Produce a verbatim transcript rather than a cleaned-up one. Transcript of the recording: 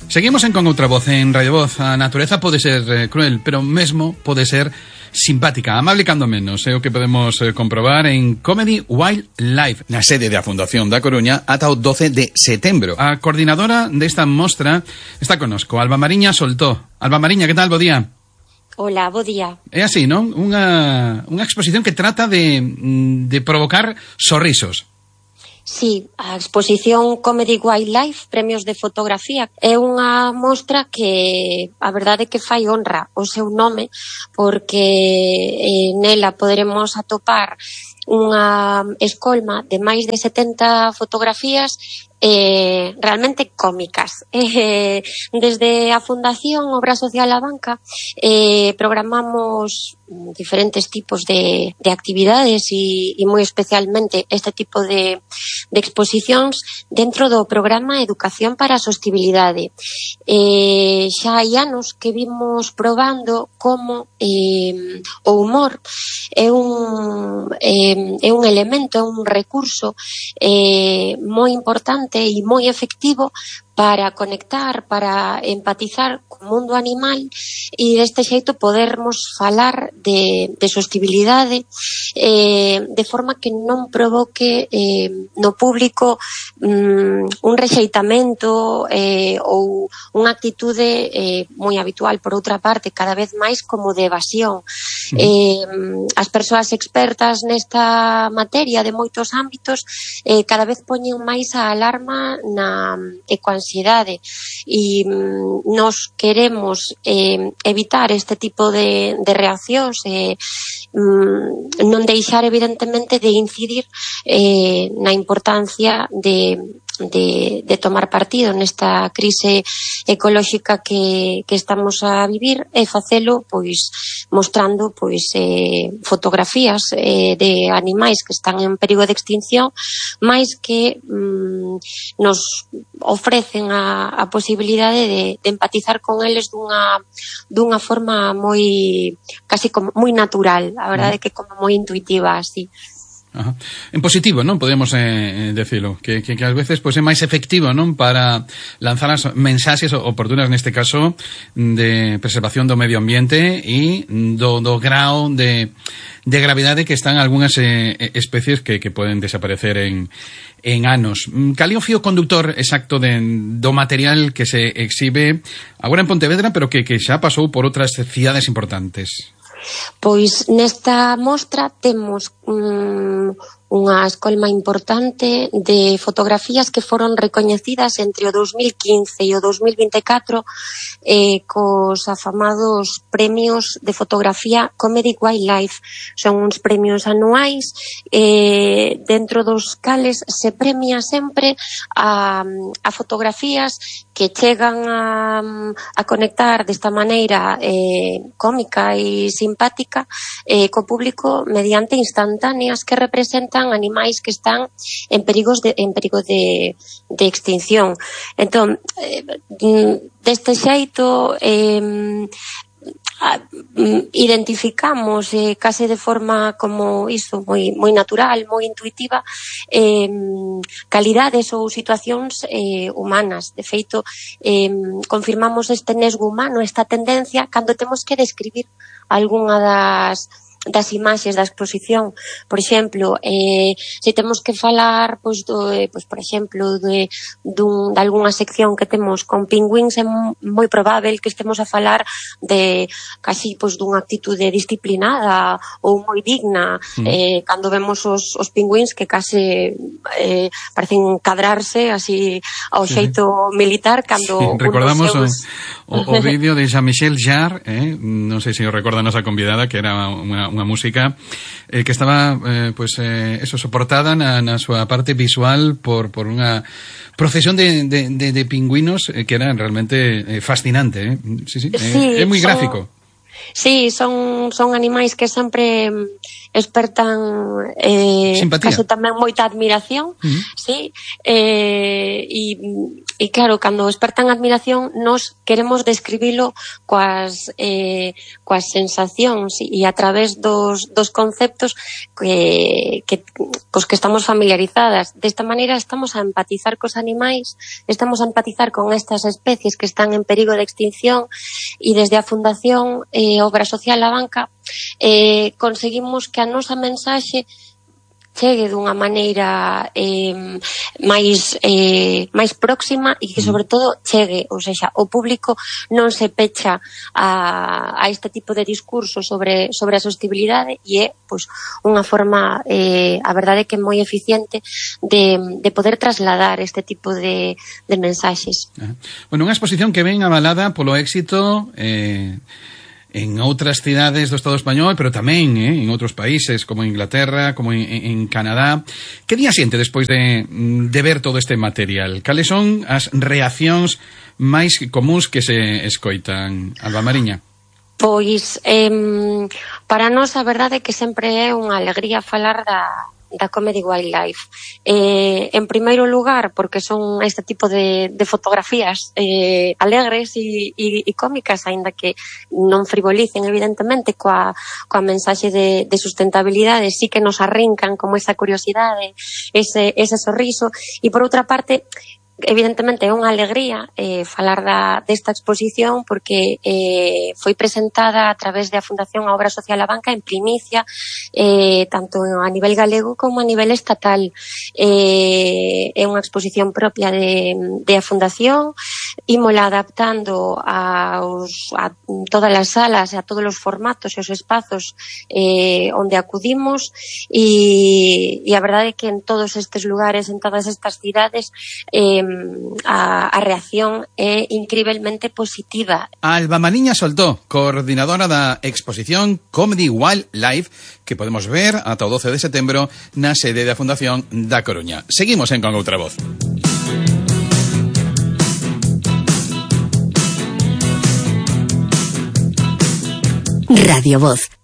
Seguimos en Con Outra Voz, en Radio Voz. A natureza pode ser eh, cruel, pero mesmo pode ser simpática, amable cando menos. É o que podemos eh, comprobar en Comedy Wildlife, na sede da Fundación da Coruña, ata o doce de setembro. A coordinadora desta mostra está connosco, Alba Mariña Soltó. Alba Mariña, que tal? Bo día. Hola, bo día. É así, non? Unha, unha exposición que trata de, de provocar sorrisos. Sí, a exposición Comedy Wildlife, Premios de Fotografía, é unha mostra que a verdade é que fai honra ao seu nome, porque eh, nela poderemos atopar unha escolma de máis de setenta fotografías eh, realmente cómicas. Eh, desde a Fundación Obra Social A Banca eh, programamos diferentes tipos de, de actividades e, e moi especialmente este tipo de, de exposicións dentro do programa Educación para a Sostibilidade. Eh, xa hai anos que vimos probando como eh, o humor é un, eh, é un elemento, é un recurso eh, moi importante e moi efectivo para conectar, para empatizar co mundo animal e deste xeito podermos falar de, de sostibilidade eh, de forma que non provoque eh, no público um, un rexeitamento eh, ou unha actitude eh, moi habitual, por outra parte, cada vez máis como de evasión. Mm. Eh, as persoas expertas nesta materia de moitos ámbitos eh, cada vez poñen máis a alarma na ecoansiedade e mm, nos queremos eh, evitar este tipo de, de reaccións e eh, mm, non deixar evidentemente de incidir eh, na importancia de De, de tomar partido nesta crise ecolóxica que, que estamos a vivir e facelo pois mostrando pois eh, fotografías eh, de animais que están en perigo de extinción, máis que mm, nos ofrecen a, a posibilidade de, de empatizar con eles dunha, dunha forma moi casi como moi natural, a verdade é que como moi intuitiva así. Ajá. En positivo, non? Podemos eh, decirlo, que, que, que ás veces pois, é máis efectivo, non? Para lanzar as mensaxes oportunas, neste caso, de preservación do medio ambiente e do, do grao de, de gravidade que están algunhas eh, especies que, que poden desaparecer en, en anos. Cal é o fío conductor exacto de, do material que se exhibe agora en Pontevedra, pero que, que xa pasou por outras cidades importantes? Pois nesta mostra temos um, unha escolma importante de fotografías que foron recoñecidas entre o dos mil quince e o dos mil vinte e catro eh, cos afamados premios de fotografía Comedy Wildlife. Son uns premios anuais eh, dentro dos cales se premia sempre a, a fotografías que chegan a, a conectar desta maneira eh, cómica e simpática eh, co público mediante instantáneas que representan animais que están en perigos de, en perigo de, de extinción. Entón, eh, deste xeito eh, identificamos eh, case de forma como iso, moi, moi natural, moi intuitiva eh, calidades ou situacións eh, humanas. De feito, eh, confirmamos este nesgo humano, esta tendencia, cando temos que describir algunha das das imaxes da exposición. Por exemplo, eh, se temos que falar pois, do, eh, pois, por exemplo de, dun, de alguna sección que temos con pingüíns, é moi probável que estemos a falar de casi pois, dunha actitude disciplinada ou moi digna. Mm. eh, cando vemos os, os pingüíns que case eh, parecen cadrarse así ao xeito sí. militar cando sí. Recordamos seus... o, o, o vídeo de Jean-Michel Jarre, eh? non sei se o recorda a nosa convidada, que era unha unha música eh, que estaba eh, pues, eh, eso soportada na, na súa parte visual por, por unha procesión de, de, de, de pingüinos eh, que era realmente eh, fascinante. Eh? Sí, sí, sí, eh, é moi son, gráfico. Sí, son, son animais que sempre espertan eh, case tamén moita admiración. Uh-huh. Sí, eh, e e claro, cando despertan admiración, nos queremos describilo coas, eh, coas sensacións e a través dos, dos conceptos que, que, cos que estamos familiarizadas. Desta maneira estamos a empatizar cos animais, estamos a empatizar con estas especies que están en perigo de extinción, e desde a Fundación eh, Obra Social La Banca eh, conseguimos que a nosa mensaxe chegue dunha maneira eh, máis eh, máis próxima e que, sobre todo, chegue, ou seja, o público non se pecha a, a este tipo de discurso sobre, sobre a sostenibilidade, e é, pois, unha forma, eh, a verdade que é moi eficiente de, de poder trasladar este tipo de, de mensaxes. Bueno, unha exposición que ven avalada polo éxito eh, en outras cidades do Estado español, pero tamén eh, en outros países, como Inglaterra, como en, en Canadá. Que día siente despois de, de ver todo este material? Cales son as reaccións máis comúns que se escoitan, Alba Mariña? Pois, eh, para nós a verdade é que sempre é unha alegría falar da da Comedy Wildlife. Eh, en primeiro lugar, porque son este tipo de, de fotografías eh, alegres e, e, e cómicas, aínda que non frivolicen, evidentemente, coa, coa mensaxe de, de sustentabilidade, sí que nos arrincan como esa curiosidade, ese, ese sorriso, e por outra parte, evidentemente é unha alegría eh, falar da, desta exposición, porque eh, foi presentada a través da Fundación a Obra Social La Banca en primicia, eh, tanto a nivel galego como a nivel estatal. Eh, é unha exposición propia de, de a Fundación, ímola adaptando aos, a todas as salas, a todos os formatos e os espazos eh, onde acudimos, e, e a verdade é que en todos estes lugares, en todas estas cidades, eh, A, a reacción é increíblemente positiva. Alba Mariña Soltó, coordinadora da exposición Comedy Wildlife, que podemos ver ata o doce de setembro na sede da Fundación da Coruña. Seguimos en Con Outra Voz. Radio Voz,